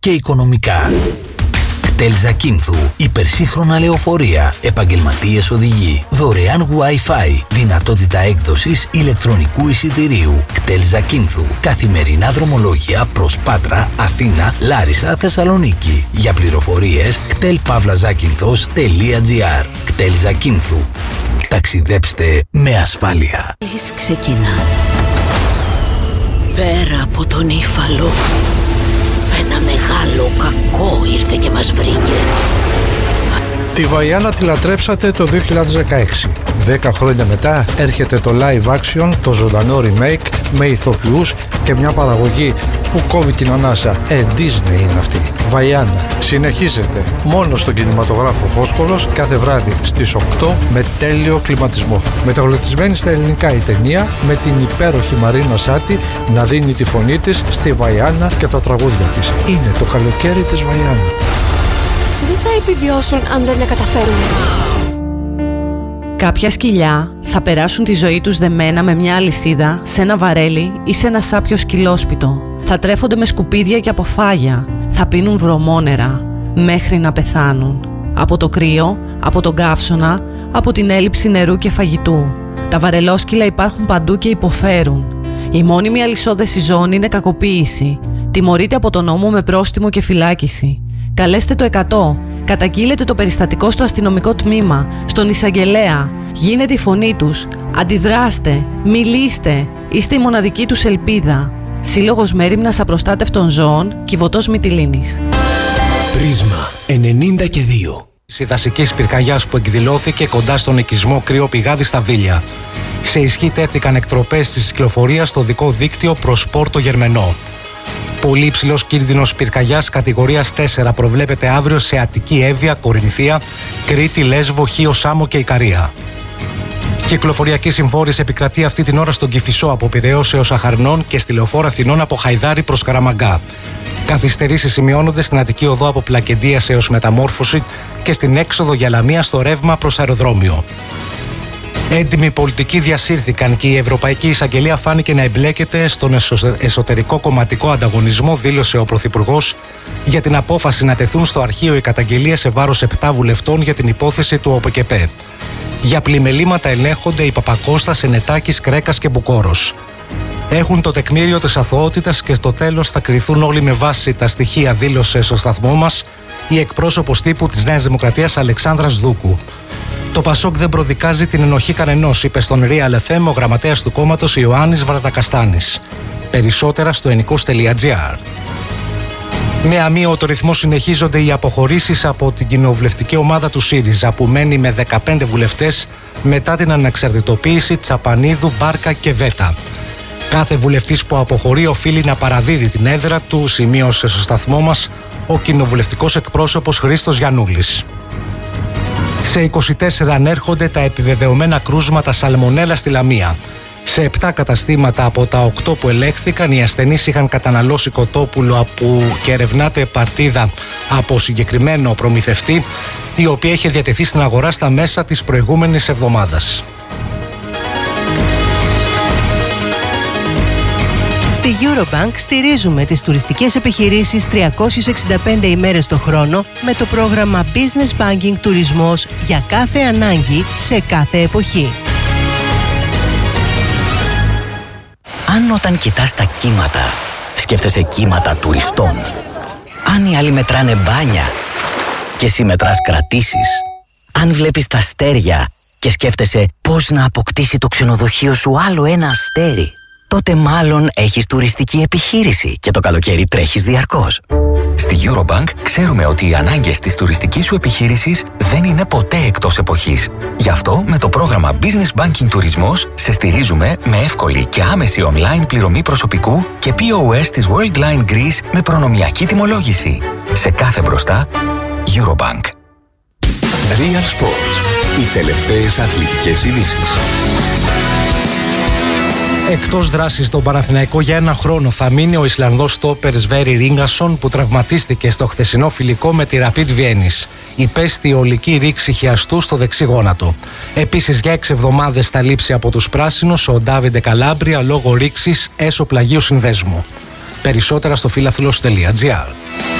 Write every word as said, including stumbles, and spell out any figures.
και οικονομικά. Κτέλ Ζακίνθου, υπερσύγχρονα λεωφορεία, επαγγελματίες οδηγοί, δωρεάν Wi-Fi, δυνατότητα έκδοσης ηλεκτρονικού εισιτηρίου. Κτέλ Ζακίνθου, καθημερινά δρομολόγια προς Πάτρα, Αθήνα, Λάρισα, Θεσσαλονίκη. Για πληροφορίες κτέλ παύλα ζάκυνθος τελεία τζι άρ. Κτέλ Ζακίνθου. Ταξιδέψτε με ασφάλεια. Ξεκινά. Πέρα από τον Ήφαλο, ένα μεγάλο κακό ήρθε και μας βρήκε. Τη Βαϊάνα τη λατρέψατε το δύο χιλιάδες δεκαέξι. Δέκα χρόνια μετά έρχεται το live action, το ζωντανό remake με ηθοποιούς και μια παραγωγή που κόβει την ανάσα. Ε, Disney είναι αυτή. Βαϊάνα. Συνεχίζεται μόνο στον κινηματογράφο Φόσκολος κάθε βράδυ στις οκτώ με τέλειο κλιματισμό. Μεταγλωτισμένη στα ελληνικά η ταινία με την υπέροχη Μαρίνα Σάτι να δίνει τη φωνή της στη Βαϊάνα και τα τραγούδια της. Είναι το καλοκαίρι της Βαϊάνα. Δεν θα επιβιώσουν αν δεν τα καταφέρουν. Κάποια σκυλιά θα περάσουν τη ζωή τους δεμένα με μια αλυσίδα σε ένα βαρέλι ή σε ένα σάπιο σκυλόσπιτο. Θα τρέφονται με σκουπίδια και αποφάγια. Θα πίνουν βρωμόνερα μέχρι να πεθάνουν. Από το κρύο, από τον καύσωνα, από την έλλειψη νερού και φαγητού. Τα βαρελόσκυλα υπάρχουν παντού και υποφέρουν. Η μόνιμη αλυσόδεση ζώων είναι κακοποίηση. Τιμωρείται από τον νόμο με πρόστιμο και φυλάκιση. Καλέστε το εκατό. Καταγγείλετε το περιστατικό στο αστυνομικό τμήμα, στον εισαγγελέα. Γίνετε η φωνή τους. Αντιδράστε. Μιλήστε. Είστε η μοναδική τους ελπίδα. Σύλλογος Μέριμνας Απροστάτευτων Ζώων, Κιβωτός Μυτιλήνης. Πρίσμα ενενήντα και δύο. Η δασικής πυρκαγιάς που εκδηλώθηκε κοντά στον οικισμό Κρύο Πηγάδι στα Βίλια. Σε ισχύ τέθηκαν εκτροπές της κυκλοφορίας στο δικό δίκτυο προς Πόρτο Γερμενό. Πολύ υψηλός κίνδυνος πυρκαγιάς κατηγορίας τέσσερα προβλέπεται αύριο σε Αττική, Εύβοια, Κορινθία, Κρήτη, Λέσβο, Χίο, Σάμο και Ικαρία. Κυκλοφοριακή συμφόρηση επικρατεί αυτή την ώρα στον Κηφισό από Πειραιώς έως Αχαρνών και στη Λεωφόρο Αθηνών από Χαϊδάρι προς Καραμαγκά. Καθυστερήσεις σημειώνονται στην Αττική Οδό από Πλακεντίας έως Μεταμόρφωση και στην έξοδο για Λαμία στο ρεύμα προς αεροδρόμιο. Έντιμοι πολιτικοί διασύρθηκαν και η Ευρωπαϊκή Εισαγγελία φάνηκε να εμπλέκεται στον εσωτερικό κομματικό ανταγωνισμό, δήλωσε ο Πρωθυπουργός για την απόφαση να τεθούν στο αρχείο οι καταγγελίες σε βάρος επτά βουλευτών για την υπόθεση του ΟΠΚΠ. Για πλημελήματα ελέγχονται οι Παπακώστας, Ενετάκης, Κρέκας και Μπουκόρος. Έχουν το τεκμήριο της αθωότητας και στο τέλος θα κριθούν όλοι με βάση τα στοιχεία, δήλωσε στο σταθμό μας η εκπρόσωπος τύπου της Νέας Δημοκρατίας Αλεξάνδρας Δούκου. Το Πασόκ δεν προδικάζει την ενοχή κανενός, είπε στον Real εφ εμ ο γραμματέας του κόμματος Ιωάννης Βαρδακαστάνης. Περισσότερα στο ενικός τελεία τζι άρ. Με αμύωτο ρυθμό συνεχίζονται οι αποχωρήσεις από την κοινοβουλευτική ομάδα του ΣΥΡΙΖΑ που μένει με δεκαπέντε βουλευτές μετά την ανεξαρτητοποίηση Τσαπανίδου, Μπάρκα και Βέτα. Κάθε βουλευτής που αποχωρεί οφείλει να παραδίδει την έδρα του, σημείωσε στο σταθμό μας ο κοινοβουλευτικός εκπρόσωπος Χρήστος Γιαννούλης. Σε είκοσι τέσσερα ανέρχονται τα επιβεβαιωμένα κρούσματα σαλμονέλα στη Λαμία. Σε επτά καταστήματα από τα οκτώ που ελέγχθηκαν, οι ασθενείς είχαν καταναλώσει κοτόπουλο που και ερευνάται παρτίδα από συγκεκριμένο προμηθευτή, η οποία είχε διατεθεί στην αγορά στα μέσα της προηγούμενης εβδομάδας. Στη Eurobank στηρίζουμε τις τουριστικές επιχειρήσεις τριακόσιες εξήντα πέντε ημέρες το χρόνο με το πρόγραμμα Business Banking Τουρισμός για κάθε ανάγκη σε κάθε εποχή. Αν όταν κοιτάς τα κύματα, σκέφτεσαι κύματα τουριστών. Αν οι άλλοι μετράνε μπάνια και εσύ μετράς κρατήσεις. Αν βλέπεις τα αστέρια και σκέφτεσαι πώς να αποκτήσει το ξενοδοχείο σου άλλο ένα αστέρι, τότε μάλλον έχεις τουριστική επιχείρηση και το καλοκαίρι τρέχεις διαρκώς. Στη Eurobank ξέρουμε ότι οι ανάγκες της τουριστικής σου επιχείρησης δεν είναι ποτέ εκτός εποχής. Γι' αυτό με το πρόγραμμα Business Banking Τουρισμός σε στηρίζουμε με εύκολη και άμεση online πληρωμή προσωπικού και πι ο ες της Worldline Greece με προνομιακή τιμολόγηση. Σε κάθε μπροστά, Eurobank. Real Sports. Οι τελευταίες αθλητικές ειδήσεις. Εκτός δράσης στον Παναθηναϊκό για ένα χρόνο θα μείνει ο Ισλανδός στόπερ Σβέρι Ρίνγκασον που τραυματίστηκε στο χθεσινό φιλικό με τη Rapid Βιέννης. Υπέστη ολική ρήξη χιαστού στο δεξί γόνατο. Επίσης για έξι εβδομάδες θα λείψει από τους πράσινους ο Ντάβιντε Καλάμπρια λόγω ρήξης έσω πλαγίου συνδέσμου. Περισσότερα στο φιλαθλός τελεία τζι άρ.